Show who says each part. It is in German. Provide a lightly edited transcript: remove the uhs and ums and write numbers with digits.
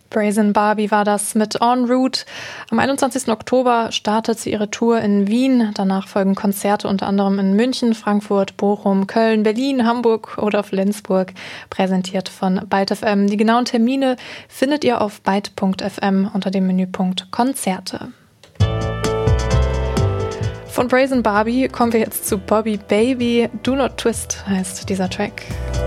Speaker 1: Brazen Barbie war das mit En Route. Am 21. Oktober startet sie ihre Tour in Wien. Danach folgen Konzerte unter anderem in München, Frankfurt, Bochum, Köln, Berlin, Hamburg oder Flensburg, präsentiert von Byte FM. Die genauen Termine findet ihr auf byte.fm unter dem Menüpunkt Konzerte. Von Brazen Barbie kommen wir jetzt zu Bobby Baby. Do Not Twist heißt dieser Track.